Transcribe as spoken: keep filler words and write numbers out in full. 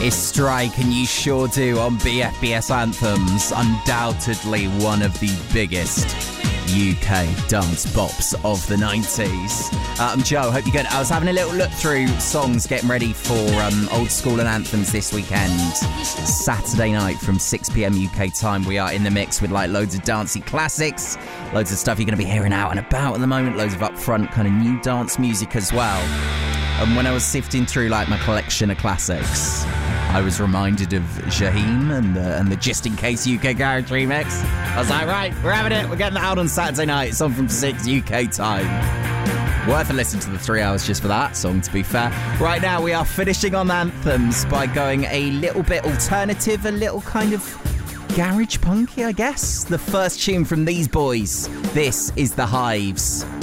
is Strike, and you sure do on B F B S Anthems. Undoubtedly one of the biggest U K dance bops of the nineties. Uh, I'm Joe, hope you're good. I was having a little look through songs, getting ready for um, Old School and Anthems this weekend. Saturday night from six p.m. U K time, we are in the mix with like loads of dancey classics, loads of stuff you're going to be hearing out and about at the moment, loads of upfront kind of new dance music as well. And when I was sifting through like my collection of classics, I was reminded of Jaheim and the, and the Just In Case U K Garage remix. I was like, right, we're having it. We're getting that out on Saturday night. It's on from six U K time. Worth a listen to the three hours just for that song, to be fair. Right now, we are finishing on Anthems by going a little bit alternative, a little kind of garage punky, I guess. The first tune from these boys. This is The Hives.